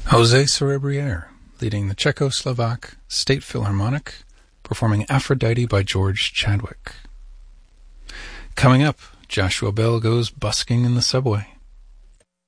José Cerebriere, leading the Czechoslovak State Philharmonic, performing Aphrodite by George Chadwick. Coming up, Joshua Bell goes busking in the subway.